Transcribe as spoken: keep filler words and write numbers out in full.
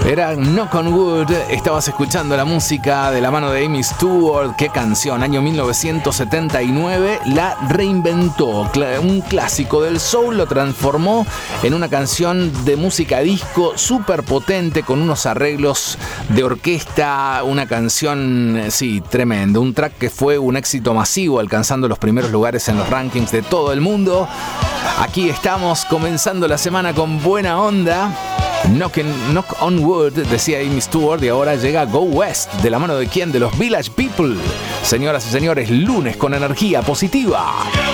Era Knock on Wood. Estabas escuchando la música de la mano de Amy Stewart. Qué canción, año mil novecientos setenta y nueve. La reinventó. Un clásico del soul lo transformó en una canción de música disco súper potente, con unos arreglos de orquesta. Una canción, sí, tremenda. Un track que fue un éxito masivo, alcanzando los primeros lugares en los rankings de todo el mundo. Aquí estamos comenzando la semana con buena onda. Knock, in, knock on Wood, decía Amy Stewart, y ahora llega Go West. ¿De la mano de quién? De los Village People. Señoras y señores, lunes con energía positiva.